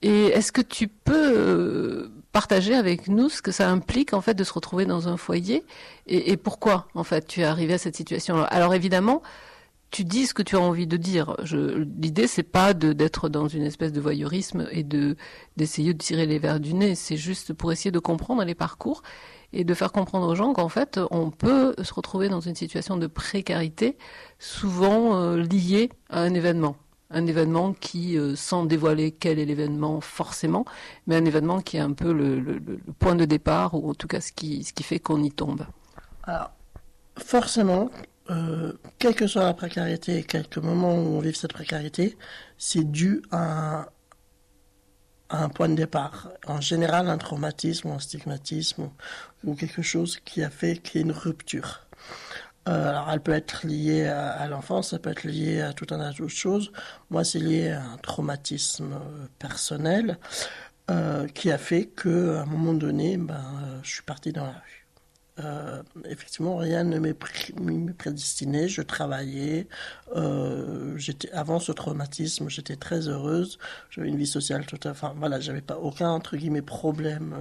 Et est-ce que tu peux partager avec nous ce que ça implique en fait de se retrouver dans un foyer et pourquoi en fait tu es arrivé à cette situation-là? Alors évidemment, tu dis ce que tu as envie de dire. L'idée c'est pas d'être dans une espèce de voyeurisme et d'essayer de tirer les vers du nez. C'est juste pour essayer de comprendre les parcours et de faire comprendre aux gens qu'en fait on peut se retrouver dans une situation de précarité, souvent liée à un événement. Un événement qui, sans dévoiler quel est l'événement forcément, mais un événement qui est un peu le point de départ, ou en tout cas ce qui fait qu'on y tombe. Alors, forcément, quelle que soit la précarité, quelques moments où on vit cette précarité, c'est dû à un point de départ. En général, un traumatisme, un stigmatisme, ou quelque chose qui a fait qu'il y ait une rupture. Alors, elle peut être liée à l'enfance, ça peut être lié à tout un tas d'autres choses. Moi, c'est lié à un traumatisme personnel qui a fait qu'à un moment donné, je suis parti dans la rue. Effectivement, rien ne m'est prédestiné. Je travaillais. Avant ce traumatisme, j'étais très heureuse. J'avais une vie sociale tout à fait. Enfin, voilà, j'avais pas aucun entre guillemets problème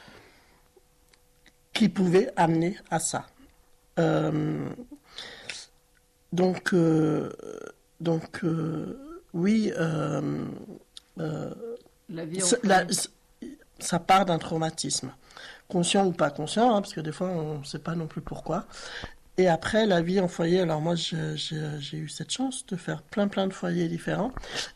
qui pouvait amener à ça. Donc, oui, La vie ça part d'un traumatisme, conscient ou pas conscient, parce que des fois on ne sait pas non plus pourquoi. Et après, la vie en foyer, alors moi j'ai eu cette chance de faire plein de foyers différents.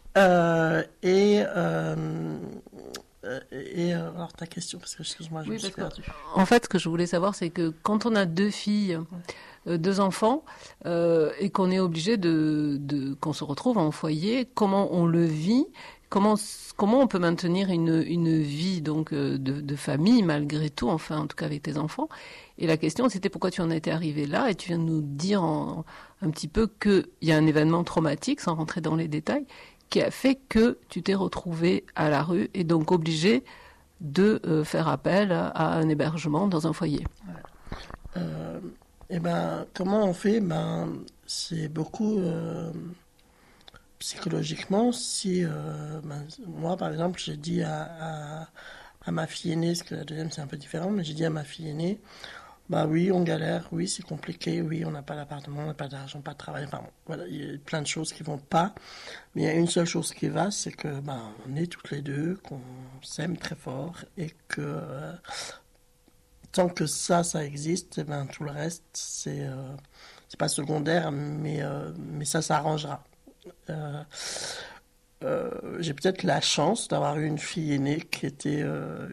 Alors ta question, parce que excuse-moi, je me suis perdue. En fait, ce que je voulais savoir, c'est que quand on a deux filles, deux enfants, et qu'on est obligé qu'on se retrouve en foyer, comment on le vit, comment on peut maintenir une vie donc de famille malgré tout, enfin en tout cas avec tes enfants. Et la question c'était pourquoi tu en étais arrivé là, et tu viens de nous dire un petit peu qu'il y a un événement traumatique, sans rentrer dans les détails, qui a fait que tu t'es retrouvé à la rue et donc obligé de faire appel à un hébergement dans un foyer. Comment on fait? C'est beaucoup psychologiquement. Moi, par exemple, j'ai dit à ma fille aînée, parce que la deuxième c'est un peu différent, mais j'ai dit à ma fille aînée, oui, on galère, oui, c'est compliqué, oui, on n'a pas d'appartement, on n'a pas d'argent, pas de travail, enfin, voilà, il y a plein de choses qui vont pas, mais il y a une seule chose qui va, c'est que, on est toutes les deux, qu'on s'aime très fort, et que, tant que ça existe, tout le reste, c'est pas secondaire, mais ça s'arrangera. J'ai peut-être la chance d'avoir eu une fille aînée qui était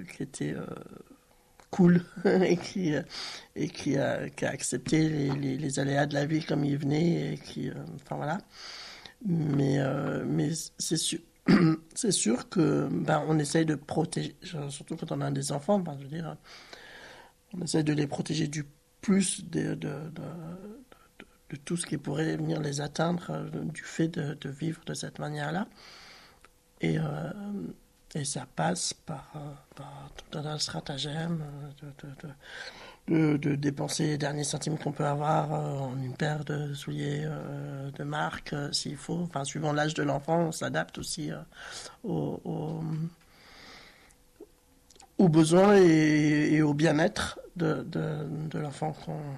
cool et qui a accepté les aléas de la vie comme ils venaient et enfin voilà. Mais c'est sûr. C'est sûr que on essaye de protéger, surtout quand on a des enfants. Je veux dire, on essaye de les protéger du plus de tout ce qui pourrait venir les atteindre du fait de vivre de cette manière-là. Et ça passe par tout un stratagème de dépenser les derniers centimes qu'on peut avoir en une paire de souliers de marque, s'il faut. Enfin, suivant l'âge de l'enfant, on s'adapte aussi aux besoins et au bien-être de l'enfant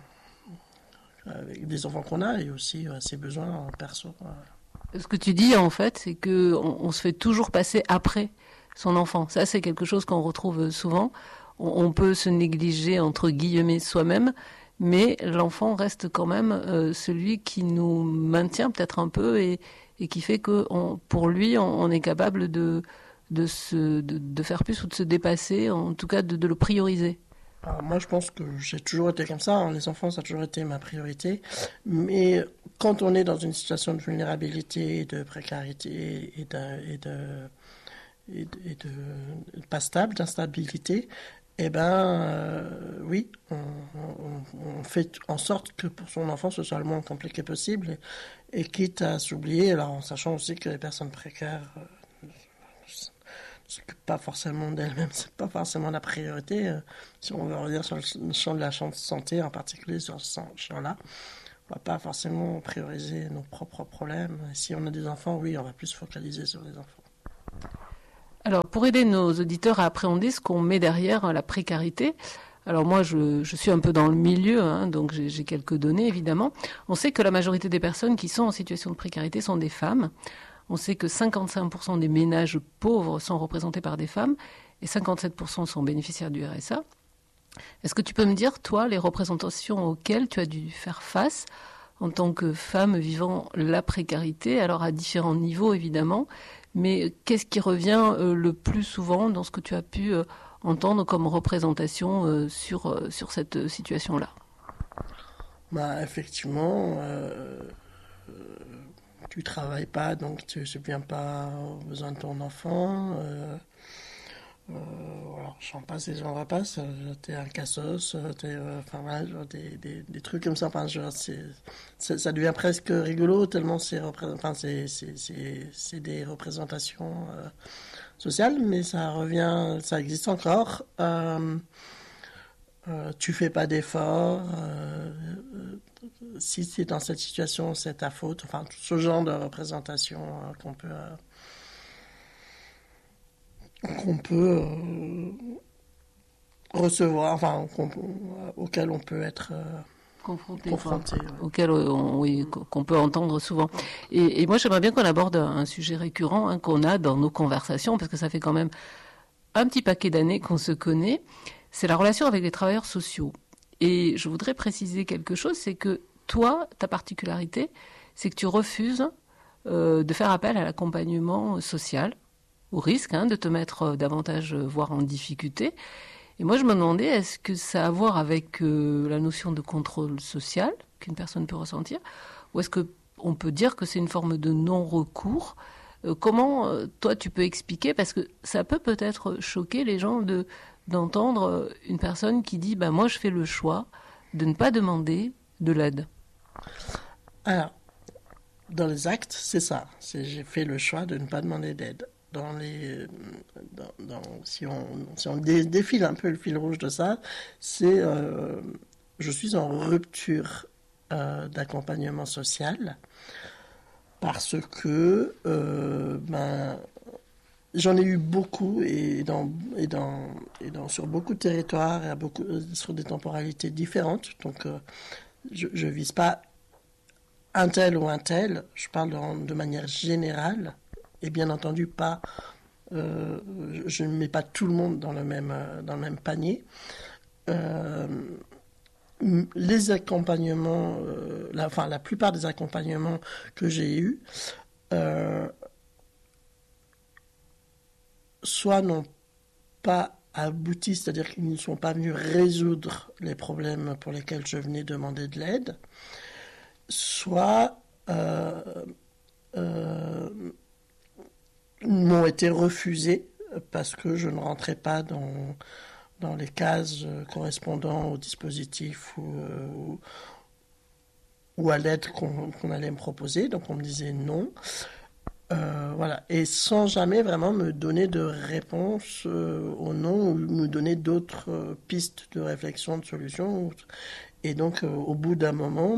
avec des enfants qu'on a, et aussi ses besoins perso. Ce que tu dis en fait, c'est que on se fait toujours passer après son enfant. Ça, c'est quelque chose qu'on retrouve souvent. On peut se négliger entre guillemets soi-même, mais l'enfant reste quand même celui qui nous maintient peut-être un peu et qui fait que pour lui, on est capable de faire plus ou de se dépasser, en tout cas de le prioriser. Alors moi, je pense que j'ai toujours été comme ça. Les enfants, ça a toujours été ma priorité. Mais quand on est dans une situation de vulnérabilité, de précarité et de pas stable, d'instabilité, oui, on fait en sorte que pour son enfant, ce soit le moins compliqué possible. Et quitte à s'oublier, alors en sachant aussi que les personnes précaires ne s'occupent pas forcément d'elles-mêmes, c'est pas forcément la priorité. Si on veut revenir sur le champ de la santé, en particulier sur ce champ-là, on va pas forcément prioriser nos propres problèmes. Si on a des enfants, oui, on va plus se focaliser sur les enfants. Alors, pour aider nos auditeurs à appréhender ce qu'on met derrière la précarité, alors moi, je suis un peu dans le milieu, hein, donc j'ai quelques données, évidemment. On sait que la majorité des personnes qui sont en situation de précarité sont des femmes. On sait que 55% des ménages pauvres sont représentés par des femmes et 57% sont bénéficiaires du RSA. Est-ce que tu peux me dire, toi, les représentations auxquelles tu as dû faire face en tant que femme vivant la précarité, alors à différents niveaux, évidemment, mais qu'est-ce qui revient le plus souvent dans ce que tu as pu entendre comme représentation sur cette situation-là? Bah, effectivement, tu travailles pas, donc tu ne subviens pas aux besoins de ton enfant. Voilà, j'en passe et j'en repasse. T'es un cassos, enfin voilà, genre des trucs comme ça. Enfin, genre, ça devient presque rigolo tellement enfin, c'est des représentations sociales, mais ça revient, ça existe encore. Tu fais pas d'efforts. Si tu es dans cette situation, c'est ta faute. Enfin, tout ce genre de représentation qu'on peut recevoir, enfin, auquel on peut être confronté. Auquel oui, qu'on peut entendre souvent. Et moi, j'aimerais bien qu'on aborde un sujet récurrent hein, qu'on a dans nos conversations, parce que ça fait quand même un petit paquet d'années qu'on se connaît. C'est la relation avec les travailleurs sociaux. Et je voudrais préciser quelque chose, c'est que toi, ta particularité, c'est que tu refuses de faire appel à l'accompagnement social, au risque hein, de te mettre davantage, voire en difficulté. Et moi, je me demandais, est-ce que ça a à voir avec la notion de contrôle social qu'une personne peut ressentir, ou est-ce qu'on peut dire que c'est une forme de non-recours? Comment, toi, tu peux expliquer, parce que ça peut peut-être choquer les gens d'entendre une personne qui dit bah, « moi, je fais le choix de ne pas demander de l'aide ». Alors, dans les actes, c'est ça. J'ai fait le choix de ne pas demander d'aide. Si on défile un peu le fil rouge de ça, c'est je suis en rupture d'accompagnement social parce que j'en ai eu beaucoup sur beaucoup de territoires et sur des temporalités différentes. Donc je vise pas un tel ou un tel, je parle de manière générale. Et bien entendu, je ne mets pas tout le monde dans le même panier. Les accompagnements, la plupart des accompagnements que j'ai eus, soit n'ont pas abouti, c'est-à-dire qu'ils ne sont pas venus résoudre les problèmes pour lesquels je venais demander de l'aide, soit m'ont été refusés parce que je ne rentrais pas dans les cases correspondant au dispositif ou à l'aide qu'on allait me proposer. Donc on me disait non. Voilà. Et sans jamais vraiment me donner de réponse au non ou me donner d'autres pistes de réflexion, de solutions. Et donc au bout d'un moment,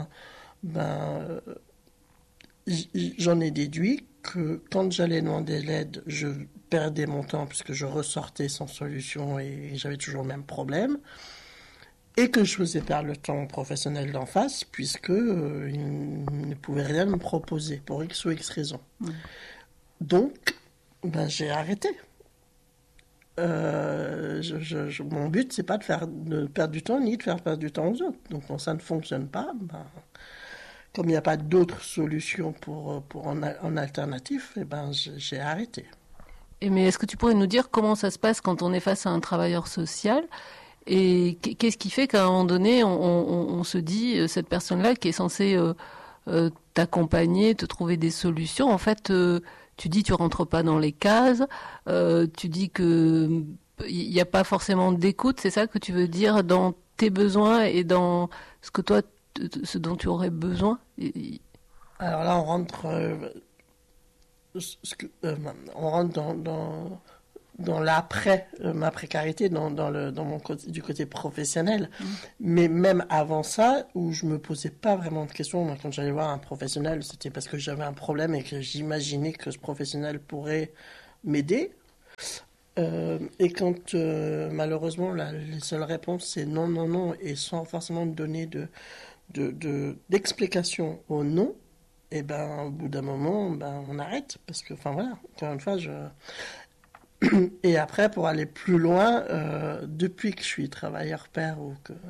j'en ai déduit que quand j'allais demander l'aide, je perdais mon temps puisque je ressortais sans solution et j'avais toujours le même problème. Et que je faisais perdre le temps aux professionnels d'en face puisque ils ne pouvaient rien me proposer pour X ou X raison. Donc, j'ai arrêté. Mon but, c'est pas de perdre du temps ni de faire perdre du temps aux autres. Donc, quand ça ne fonctionne pas, comme il n'y a pas d'autres solutions en alternatif, j'ai arrêté. Mais est-ce que tu pourrais nous dire comment ça se passe quand on est face à un travailleur social? Et qu'est-ce qui fait qu'à un moment donné, on se dit, cette personne-là qui est censée t'accompagner, te trouver des solutions, en fait, tu dis tu rentres pas dans les cases, tu dis que il n'y a pas forcément d'écoute, c'est ça que tu veux dire dans tes besoins et dans ce dont tu aurais besoin? Alors là, on rentre dans l'après ma précarité, du côté professionnel. Mais même avant ça, où je me posais pas vraiment de questions, moi, quand j'allais voir un professionnel, c'était parce que j'avais un problème et que j'imaginais que ce professionnel pourrait m'aider. Et quand malheureusement les seules réponses c'est non, non, non, et sans forcément donner d'explication au non, et ben au bout d'un moment, ben on arrête parce que, enfin voilà, encore une fois, et après pour aller plus loin, depuis que je suis travailleur père ou que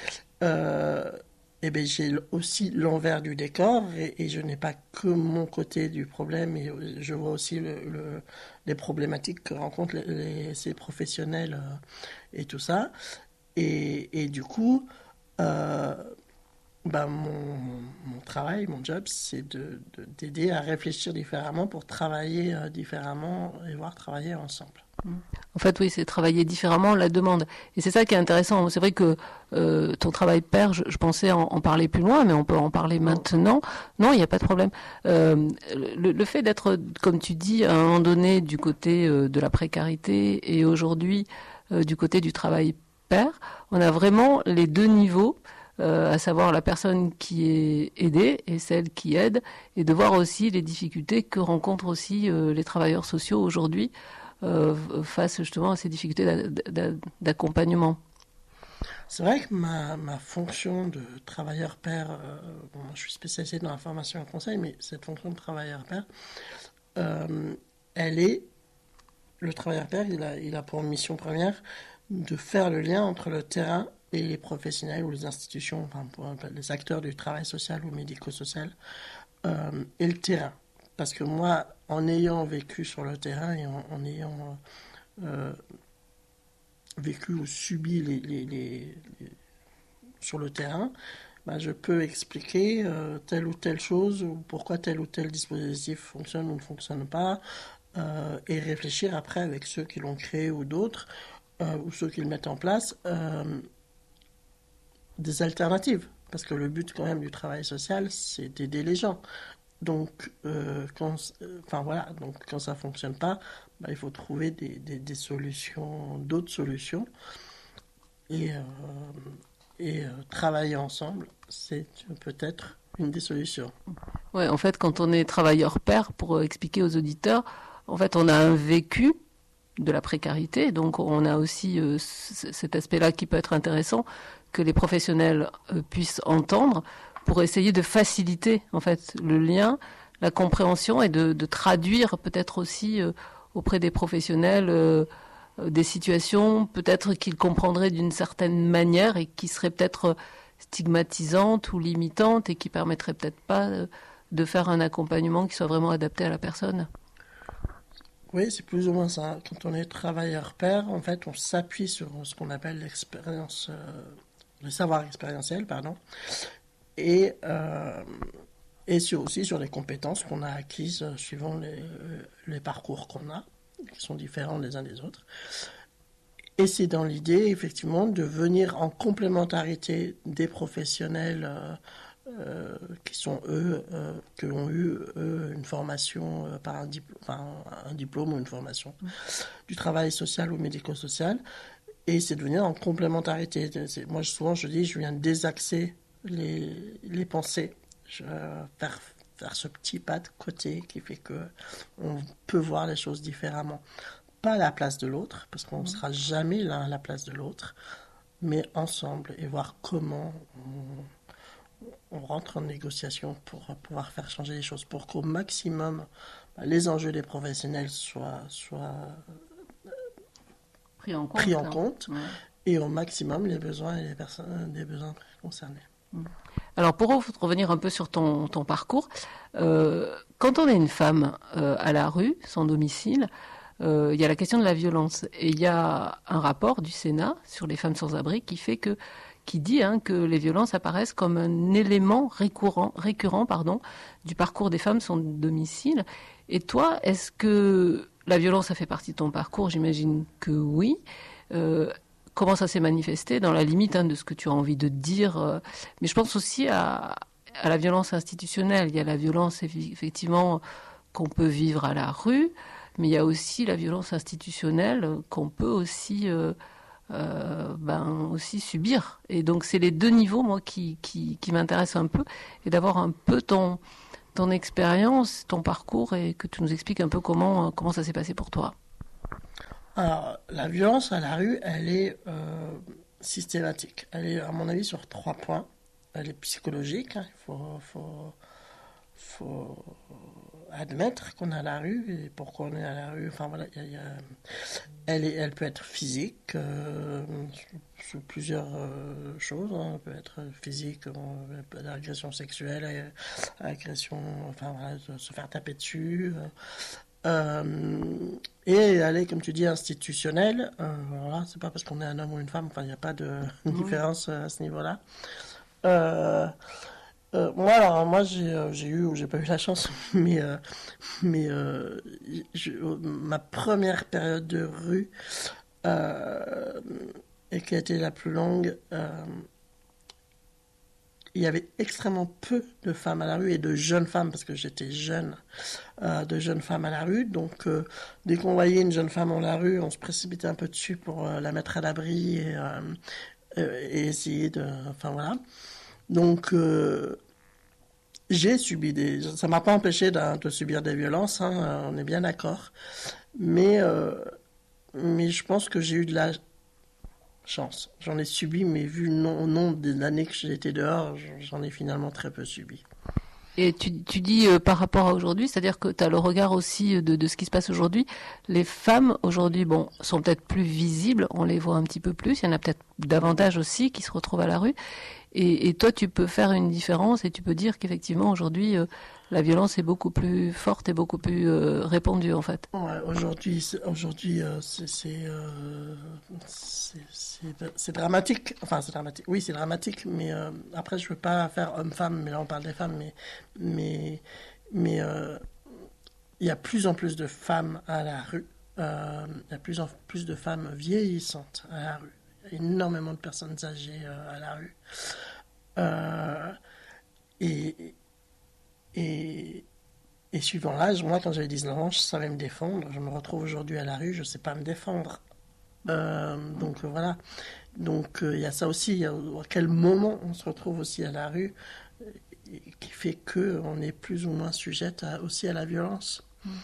eh ben, j'ai aussi l'envers du décor et je n'ai pas que mon côté du problème et je vois aussi les problématiques que rencontrent ces professionnels et tout ça. Et du coup, euh, ben mon travail, mon job, c'est d'aider à réfléchir différemment pour travailler différemment et voir travailler ensemble. En fait, oui, c'est travailler différemment la demande. Et c'est ça qui est intéressant. C'est vrai que ton travail père, je pensais en parler plus loin, mais on peut en parler maintenant. Non, il n'y a pas de problème. Le fait d'être, comme tu dis, à un moment donné du côté de la précarité et aujourd'hui du côté du travail père, on a vraiment les deux niveaux. À savoir la personne qui est aidée et celle qui aide, et de voir aussi les difficultés que rencontrent aussi les travailleurs sociaux aujourd'hui face justement à ces difficultés d'accompagnement. C'est vrai que ma fonction de travailleur père, bon, je suis spécialisé dans la formation et le conseil, mais cette fonction de travailleur père, elle est, le travailleur père, il a pour mission première de faire le lien entre le terrain et les professionnels ou les institutions, enfin, les acteurs du travail social ou médico-social, et le terrain. Parce que moi, en ayant vécu sur le terrain et en ayant vécu ou subi sur le terrain, ben, je peux expliquer telle ou telle chose ou pourquoi tel ou tel dispositif fonctionne ou ne fonctionne pas et réfléchir après avec ceux qui l'ont créé ou d'autres ou ceux qui le mettent en place des alternatives. Parce que le but quand même du travail social, c'est d'aider les gens. Donc, enfin voilà, donc quand ça fonctionne pas, bah, il faut trouver des solutions, d'autres solutions, et, travailler ensemble, c'est peut-être une des solutions. Ouais, en fait, quand on est travailleur pair, pour expliquer aux auditeurs, en fait, on a un vécu de la précarité, donc on a aussi cet aspect-là qui peut être intéressant que les professionnels puissent entendre pour essayer de faciliter en fait le lien, la compréhension et de traduire peut-être aussi auprès des professionnels des situations peut-être qu'ils comprendraient d'une certaine manière et qui seraient peut-être stigmatisantes ou limitantes et qui permettraient peut-être pas de faire un accompagnement qui soit vraiment adapté à la personne. Oui, c'est plus ou moins ça. Quand on est travailleur pair, en fait, on s'appuie sur ce qu'on appelle l'expérience, le savoir expérientiel, pardon, et, aussi sur les compétences qu'on a acquises suivant les parcours qu'on a, qui sont différents les uns des autres. Et c'est dans l'idée, effectivement, de venir en complémentarité des professionnels qui sont qui ont eu une formation par un diplôme ou une formation du travail social ou médico-social. Et c'est de venir en complémentarité. Moi, souvent, je dis, je viens désaxer les pensées, faire ce petit pas de côté qui fait que on peut voir les choses différemment. Pas à la place de l'autre, parce qu'on ne sera jamais l'un à la place de l'autre, mais ensemble et voir comment on rentre en négociation pour pouvoir faire changer les choses, pour qu'au maximum les enjeux des professionnels soient Pris en compte ouais. Et au maximum les besoins et des besoins concernés. Alors pour revenir un peu sur ton parcours, quand on est une femme à la rue, sans domicile, il y a la question de la violence. Et il y a un rapport du Sénat sur les femmes sans abri qui dit que les violences apparaissent comme un élément récurrent du parcours des femmes sans domicile. Et toi, est-ce que la violence a fait partie de ton parcours? J'imagine que oui. Comment ça s'est manifesté dans la limite de ce que tu as envie de dire. Mais je pense aussi à la violence institutionnelle. Il y a la violence effectivement qu'on peut vivre à la rue, mais il y a aussi la violence institutionnelle qu'on peut aussi aussi subir. Et donc c'est les deux niveaux moi qui m'intéressent un peu, et d'avoir un peu ton expérience, ton parcours, et que tu nous expliques un peu comment ça s'est passé pour toi. Alors, la violence à la rue, elle est systématique. Elle est, à mon avis, sur 3 points. Elle est psychologique, hein. Faut admettre qu'on est à la rue et pourquoi on est à la rue. Enfin voilà, elle peut être physique sous plusieurs choses, hein. Elle peut être physique, agression sexuelle, agression, enfin voilà, se faire taper dessus. Et elle est, comme tu dis, institutionnelle. Voilà, c'est pas parce qu'on est un homme ou une femme, enfin il n'y a pas de différence à ce niveau-là. Moi, j'ai eu ou j'ai pas eu la chance, ma première période de rue et qui a été la plus longue, il y avait extrêmement peu de femmes à la rue et de jeunes femmes parce que j'étais jeune, de jeunes femmes à la rue. Donc, dès qu'on voyait une jeune femme dans la rue, on se précipitait un peu dessus pour la mettre à l'abri et essayer de, enfin voilà. Donc, j'ai subi ça m'a pas empêché de subir des violences, hein, on est bien d'accord. Mais je pense que j'ai eu de la chance. J'en ai subi, mais vu au nombre d'années que j'étais dehors, j'en ai finalement très peu subi. Et tu dis par rapport à aujourd'hui, c'est-à-dire que tu as le regard aussi de ce qui se passe aujourd'hui. Les femmes aujourd'hui, bon, sont peut-être plus visibles, on les voit un petit peu plus, il y en a peut-être davantage aussi qui se retrouvent à la rue. Et toi, tu peux faire une différence et tu peux dire qu'effectivement, aujourd'hui, la violence est beaucoup plus forte et beaucoup plus répandue, en fait. Ouais, aujourd'hui, c'est dramatique. Enfin, c'est dramatique. Oui, c'est dramatique, mais après, je veux pas faire homme-femme, mais là, on parle des femmes, mais il y a plus en plus de femmes à la rue. Il y a plus en plus de femmes vieillissantes à la rue. Énormément de personnes âgées à la rue. Et, et, et suivant l'âge, moi quand j'avais 19 ans, je savais me défendre. Je me retrouve aujourd'hui à la rue, je ne sais pas me défendre. Donc voilà. Donc il y a ça aussi. À quel moment on se retrouve aussi à la rue qui fait qu'on est plus ou moins sujette aussi à la violence.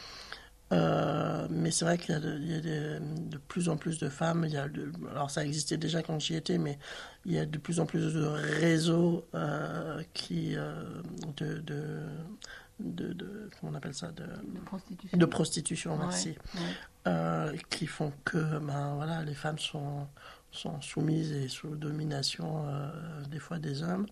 Mais c'est vrai qu'il y a de plus en plus de femmes. Alors ça existait déjà quand j'y étais, mais il y a de plus en plus de réseaux comment on appelle ça, de prostitution, merci, qui font que voilà, les femmes sont soumises et sous domination des fois des hommes.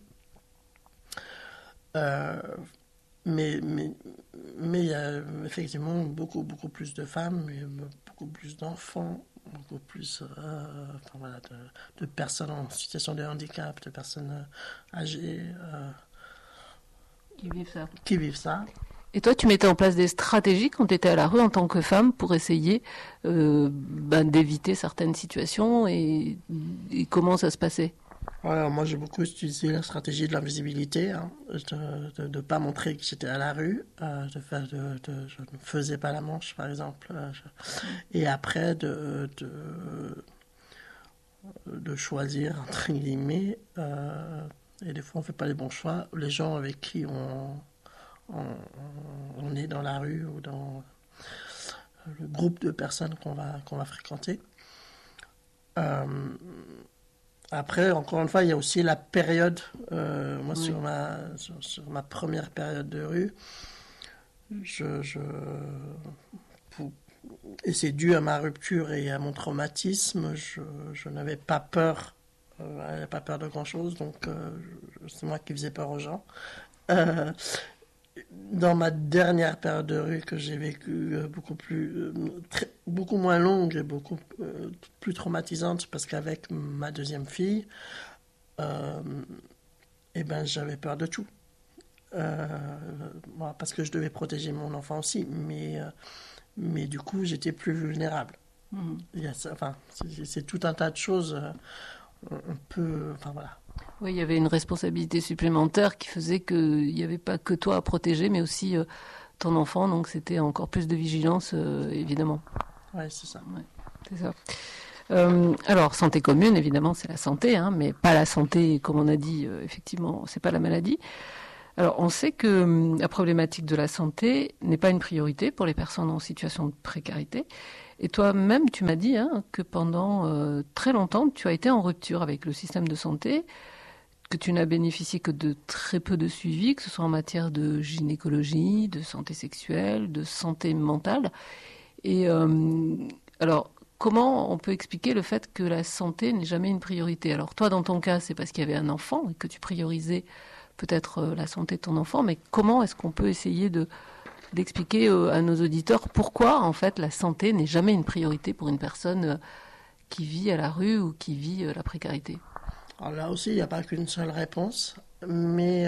Mais il y a effectivement beaucoup plus de femmes, et beaucoup plus d'enfants, beaucoup plus enfin, voilà, de personnes en situation de handicap, de personnes âgées qui vivent ça. Et toi, tu mettais en place des stratégies quand tu étais à la rue en tant que femme pour essayer d'éviter certaines situations et comment ça se passait? Alors, moi, j'ai beaucoup utilisé la stratégie de l'invisibilité, hein, de ne pas montrer que j'étais à la rue, je ne faisais pas la manche, par exemple, et après de choisir, entre guillemets, et des fois on ne fait pas les bons choix, les gens avec qui on est dans la rue ou dans le groupe de personnes qu'on va fréquenter. Après, encore une fois, il y a aussi la période. Moi, sur ma première période de rue, et c'est dû à ma rupture et à mon traumatisme, je n'avais pas peur. Je n'avais pas peur de grand-chose, donc c'est moi qui faisais peur aux gens. Dans ma dernière période de rue que j'ai vécue beaucoup moins longue et beaucoup plus traumatisante parce qu'avec ma deuxième fille, j'avais peur de tout. Parce que je devais protéger mon enfant aussi, mais du coup j'étais plus vulnérable. C'est tout un tas de choses. On peut, enfin voilà. Oui, il y avait une responsabilité supplémentaire qui faisait qu'il n'y avait pas que toi à protéger, mais aussi ton enfant, donc c'était encore plus de vigilance, évidemment. Oui, c'est ça. Ouais, c'est ça. Alors, santé commune, évidemment, c'est la santé, hein, mais pas la santé, comme on a dit, effectivement, c'est pas la maladie. Alors, on sait que la problématique de la santé n'est pas une priorité pour les personnes en situation de précarité. Et toi-même, tu m'as dit que pendant très longtemps, tu as été en rupture avec le système de santé, que tu n'as bénéficié que de très peu de suivi, que ce soit en matière de gynécologie, de santé sexuelle, de santé mentale. Et alors, comment on peut expliquer le fait que la santé n'est jamais une priorité? Alors, toi, dans ton cas, c'est parce qu'il y avait un enfant et que tu priorisais peut-être la santé de ton enfant, mais comment est-ce qu'on peut essayer d'expliquer à nos auditeurs pourquoi, en fait, la santé n'est jamais une priorité pour une personne qui vit à la rue ou qui vit la précarité? Alors là aussi, il n'y a pas qu'une seule réponse, mais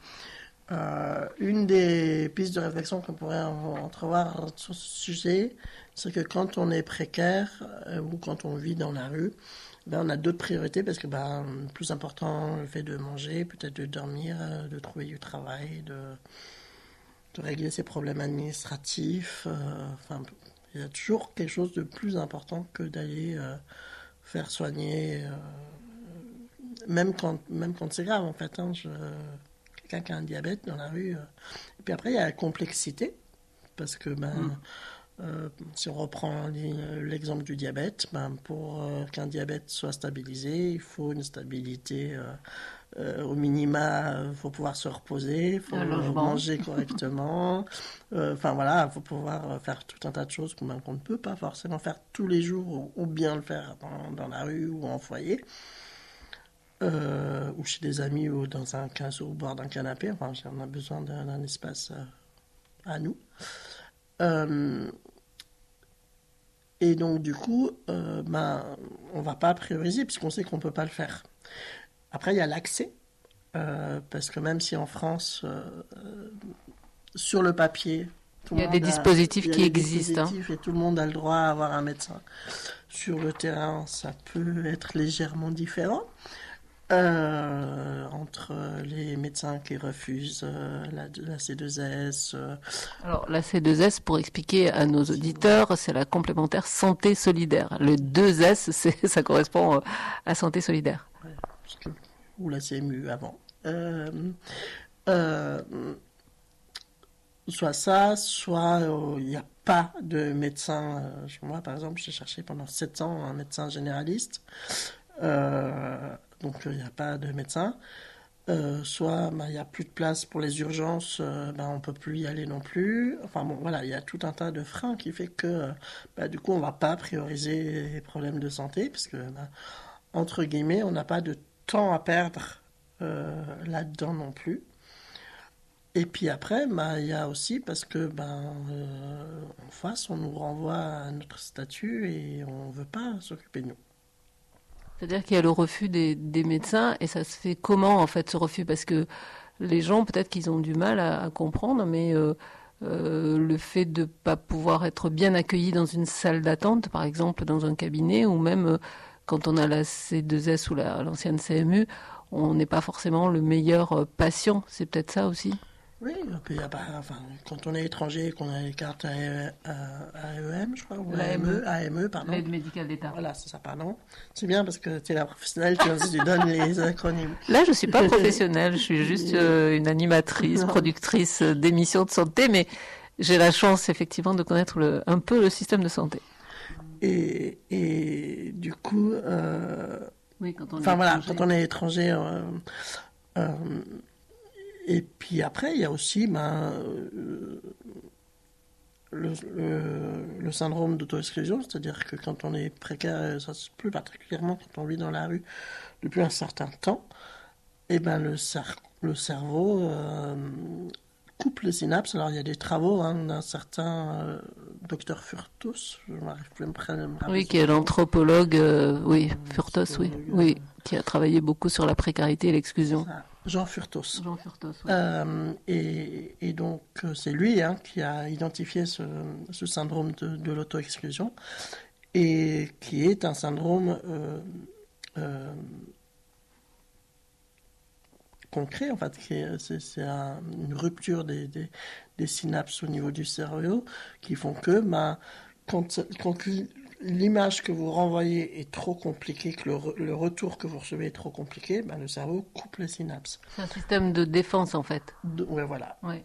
une des pistes de réflexion qu'on pourrait entrevoir sur ce sujet, c'est que quand on est précaire ou quand on vit dans la rue, ben, on a d'autres priorités parce que plus important, le fait de manger, peut-être de dormir, de trouver du travail, de régler ses problèmes administratifs. Enfin, il y a toujours quelque chose de plus important que d'aller faire soigner, même quand c'est grave en fait. Quelqu'un qui a un diabète dans la rue. Et puis après, il y a la complexité parce que si on reprend l'exemple du diabète, pour qu'un diabète soit stabilisé, il faut une stabilité au minima, il faut pouvoir se reposer, il faut manger correctement. Enfin voilà, il faut pouvoir faire tout un tas de choses qu'on ne peut pas forcément faire tous les jours ou bien le faire dans la rue ou en foyer. Ou chez des amis ou au bord d'un canapé. Enfin, on a besoin d'un espace à nous. Et donc, du coup, on va pas prioriser puisqu'on sait qu'on peut pas le faire. Après, il y a l'accès. Parce que même si en France, sur le papier, il y a des dispositifs qui existent. Et tout le monde a le droit à avoir un médecin. Sur le terrain, ça peut être légèrement différent. Entre les médecins qui refusent la C2S. Alors la C2S, pour expliquer à nos auditeurs, c'est la complémentaire santé solidaire. Le 2S, ça correspond à santé solidaire. Ouais, ou la CMU avant. Soit ça, soit il n'y a pas de médecin. Moi, par exemple, j'ai cherché pendant 7 ans un médecin généraliste. Donc il n'y a pas de médecin. Soit il n'y a plus de place pour les urgences, on ne peut plus y aller non plus. Enfin bon, voilà, il y a tout un tas de freins qui fait que du coup on ne va pas prioriser les problèmes de santé, parce que entre guillemets, on n'a pas de temps à perdre là-dedans non plus. Et puis après, il y a aussi parce que en face, on nous renvoie à notre statut et on ne veut pas s'occuper de nous. C'est-à-dire qu'il y a le refus des médecins, et ça se fait comment en fait ce refus? Parce que les gens, peut-être qu'ils ont du mal à comprendre, mais le fait de ne pas pouvoir être bien accueilli dans une salle d'attente, par exemple dans un cabinet, ou même quand on a la C2S ou l'ancienne CMU, on n'est pas forcément le meilleur patient. C'est peut-être ça aussi? Oui, et puis, quand on est étranger et qu'on a les cartes AEM, je crois, ou AME, pardon. L'aide médicale d'État. Voilà, c'est ça, pardon. C'est bien parce que tu es la professionnelle, tu donnes les acronymes. Là, je ne suis pas professionnelle, je suis juste une animatrice, productrice d'émissions de santé, mais j'ai la chance, effectivement, de connaître un peu le système de santé. Et du coup, oui, quand on est étranger, et puis après, il y a aussi le syndrome d'auto-exclusion, c'est-à-dire que quand on est précaire, ça, plus particulièrement quand on vit dans la rue depuis un certain temps, et le cerveau coupe les synapses. Alors il y a des travaux d'un certain docteur Furtos, je m'arrive plus à me rappeler. Oui, qui est l'anthropologue, Furtos, oui, qui a travaillé beaucoup sur la précarité et l'exclusion. Jean Furtos. Jean Furtos, oui. Et donc, c'est lui qui a identifié ce syndrome de l'auto-exclusion, et qui est un syndrome concret, en fait. C'est une rupture des synapses au niveau du cerveau qui font que, quand l'image que vous renvoyez est trop compliquée, que le retour que vous recevez est trop compliqué, ben, le cerveau coupe les synapses. C'est un système de défense, en fait. Ouais, voilà. Ouais.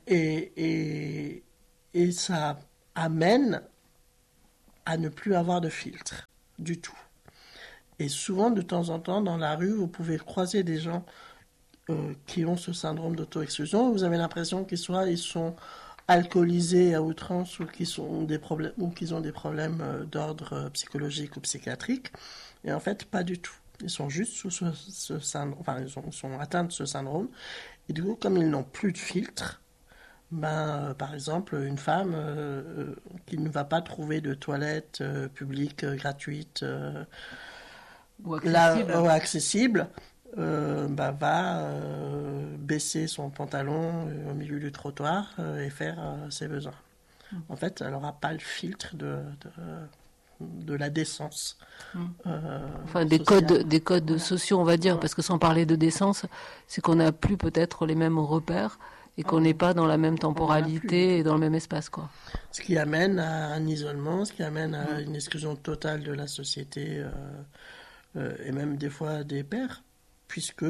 Et ça amène à ne plus avoir de filtre du tout. Et souvent, de temps en temps, dans la rue, vous pouvez croiser des gens qui ont ce syndrome d'auto-exclusion. Vous avez l'impression qu'ils sont alcoolisés à outrance ou qu'ils ont des problèmes d'ordre psychologique ou psychiatrique. Et en fait, pas du tout. Ils sont juste sous ce syndrome, enfin, ils sont atteints de ce syndrome. Et du coup, comme ils n'ont plus de filtre, par exemple, une femme qui ne va pas trouver de toilette publique gratuite Ou accessible. accessible va baisser son pantalon au milieu du trottoir et faire ses besoins. En fait, elle n'aura pas le filtre de la décence. Enfin, des codes sociaux, on va dire, parce que sans parler de décence, c'est qu'on n'a plus peut-être les mêmes repères et qu'on n'est pas dans la même temporalité et dans le même espace, quoi. Ce qui amène à un isolement, ce qui amène à une exclusion totale de la société et même des fois des pairs, puisque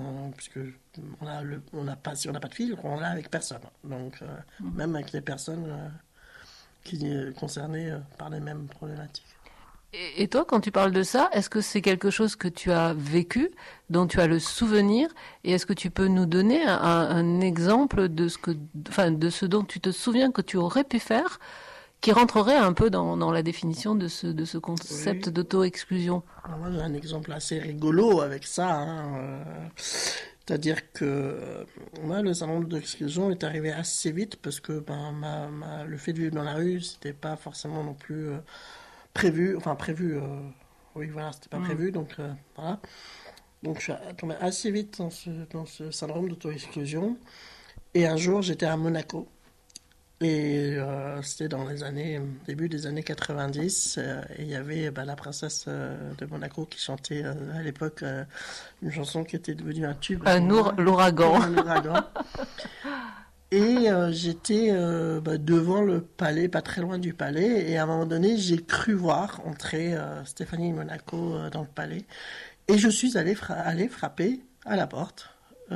on n'a pas, si on n'a pas de fil, on l'a avec personne. Donc même avec les personnes qui sont concernées par les mêmes problématiques. Et toi, quand tu parles de ça, est-ce que c'est quelque chose que tu as vécu, dont tu as le souvenir, et est-ce que tu peux nous donner un exemple de ce dont tu te souviens que tu aurais pu faire, qui rentrerait un peu dans la définition de ce concept d'auto-exclusion? Alors moi, j'ai un exemple assez rigolo avec ça. C'est-à-dire que moi, le syndrome d'auto-exclusion est arrivé assez vite parce que le fait de vivre dans la rue, c'était pas forcément non plus prévu. Oui, voilà, c'était pas prévu, donc voilà. Donc je suis tombé assez vite dans ce syndrome d'auto-exclusion. Et un jour, j'étais à Monaco. Et c'était dans début des années 90. Et il y avait la princesse de Monaco qui chantait à l'époque une chanson qui était devenue un tube. L'ouragan. Un ouragan. Et j'étais devant le palais, pas très loin du palais. Et à un moment donné, j'ai cru voir entrer Stéphanie Monaco dans le palais. Et je suis allé frapper à la porte.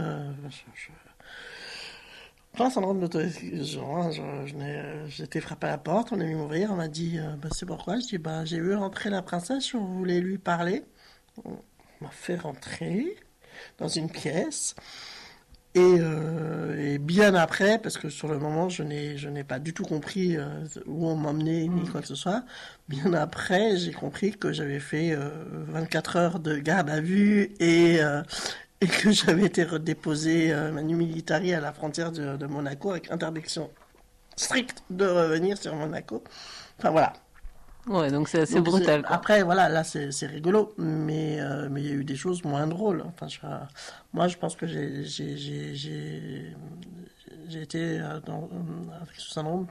Pas un syndrome d'auto-exclusion. J'ai été frappé à la porte, on est venu m'ouvrir, on m'a dit c'est pourquoi. Je dis j'ai vu rentrer la princesse, je voulais lui parler. On m'a fait rentrer dans une pièce. Et bien après, parce que sur le moment je n'ai pas du tout compris où on m'emmenait ni quoi que ce soit, bien après j'ai compris que j'avais fait 24 heures de garde à vue et que j'avais été redéposé manu militari à la frontière de Monaco avec interdiction stricte de revenir sur Monaco. Enfin voilà. Ouais, donc c'est assez brutal. Après, voilà, là c'est rigolo, mais il y a eu des choses moins drôles. Enfin, moi, je pense que j'ai été avec ce syndrome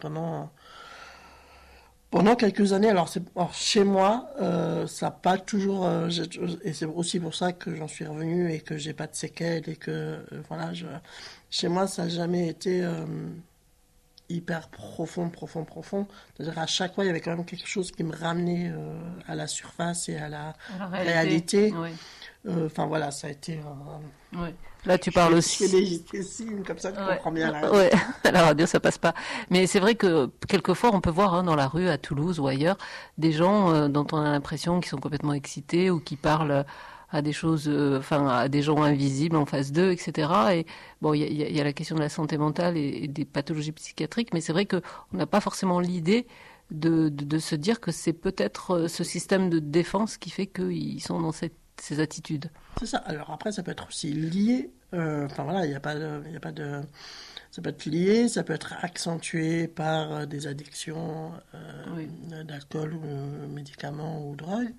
pendant quelques années. Alors chez moi, ça n'a pas toujours, et c'est aussi pour ça que j'en suis revenu et que j'ai pas de séquelles et que chez moi, ça n'a jamais été hyper profond. C'est-à-dire à chaque fois, il y avait quand même quelque chose qui me ramenait à la surface et à la réalité. Oui. Enfin voilà, ça a été. Oui. Là, tu parles aussi. C'est légitime, comme ça, tu comprends bien la radio. Ouais, à la radio, ça passe pas. Mais c'est vrai que quelquefois, on peut voir dans la rue, à Toulouse ou ailleurs, des gens dont on a l'impression qu'ils sont complètement excités ou qui parlent à des choses, à des gens invisibles en face d'eux, etc. Et bon, il y a la question de la santé mentale et des pathologies psychiatriques, mais c'est vrai que on n'a pas forcément l'idée de se dire que c'est peut-être ce système de défense qui fait qu'ils sont dans ces attitudes. C'est ça. Alors après, ça peut être aussi lié. Il n'y a pas de. Ça peut être lié, ça peut être accentué par des addictions d'alcool ou médicaments ou drogue.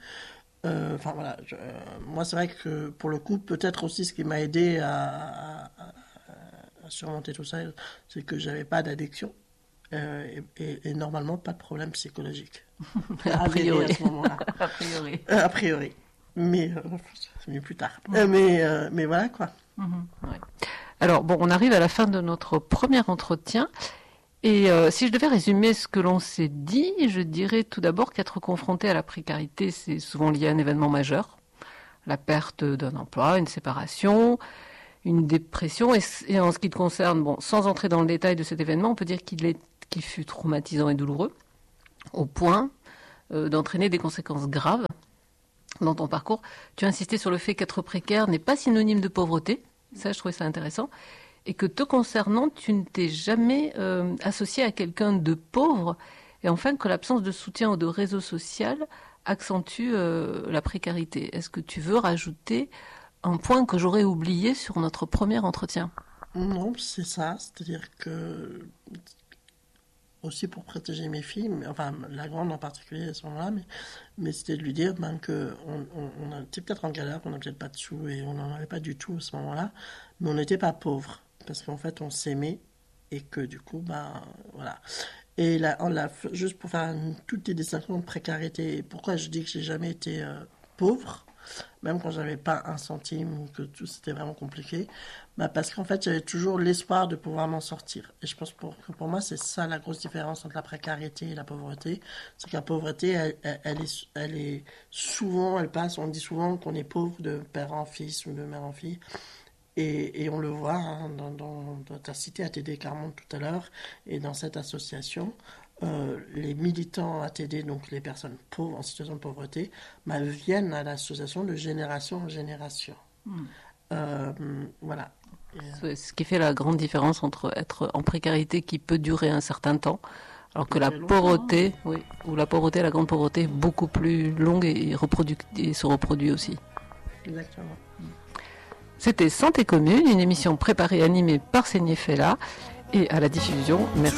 Moi, c'est vrai que pour le coup, peut-être aussi ce qui m'a aidé à surmonter tout ça, c'est que j'avais pas d'addiction et normalement pas de problème psychologique. A priori. À ce moment-là. A priori. Mais c'est mieux plus tard. Mais voilà quoi. Ouais. Alors bon, on arrive à la fin de notre premier entretien. Et si je devais résumer ce que l'on s'est dit, je dirais tout d'abord qu'être confronté à la précarité, c'est souvent lié à un événement majeur. La perte d'un emploi, une séparation, une dépression. Et en ce qui te concerne, bon, sans entrer dans le détail de cet événement, on peut dire qu'il fut traumatisant et douloureux, au point d'entraîner des conséquences graves dans ton parcours. Tu as insisté sur le fait qu'être précaire n'est pas synonyme de pauvreté. Ça, je trouvais ça intéressant. Et que te concernant, tu ne t'es jamais associé à quelqu'un de pauvre. Et enfin, que l'absence de soutien ou de réseau social accentue la précarité. Est-ce que tu veux rajouter un point que j'aurais oublié sur notre premier entretien? Non, c'est ça. C'est-à-dire que, aussi pour protéger mes filles, enfin la grande en particulier à ce moment-là, mais c'était de lui dire on était peut-être en galère, on n'a peut-être pas de sous et on n'en avait pas du tout à ce moment-là, mais on n'était pas pauvres. Parce qu'en fait, on s'aimait et que du coup, voilà. Et là, juste pour faire une toute petite distinction de précarité, pourquoi je dis que j'ai jamais été pauvre, même quand j'avais pas un centime, que tout c'était vraiment compliqué, parce qu'en fait, j'avais toujours l'espoir de pouvoir m'en sortir. Et je pense que pour moi, c'est ça la grosse différence entre la précarité et la pauvreté. C'est que la pauvreté, elle est souvent, on dit souvent qu'on est pauvre de père en fils ou de mère en fille. Et on le voit dans ta cité ATD Carmonde tout à l'heure, et dans cette association, les militants ATD, donc les personnes pauvres en situation de pauvreté, viennent à l'association de génération en génération. Voilà. C'est ce qui fait la grande différence entre être en précarité qui peut durer un certain temps, alors que la pauvreté, oui, ou la pauvreté, la grande pauvreté, est beaucoup plus longue et se reproduit aussi. Exactement. C'était Santé Commune, une émission préparée et animée par Séné Fella, et à la diffusion, merci.